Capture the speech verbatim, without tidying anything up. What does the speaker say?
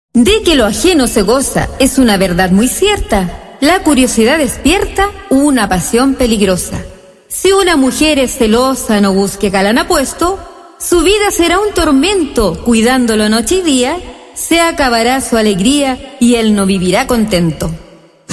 De que lo ajeno se goza es una verdad muy cierta. La curiosidad despierta una pasión peligrosa. Si una mujer es celosa, no busque galán apuesto, su vida será un tormento, cuidándolo noche y día, se acabará su alegría y él no vivirá contento.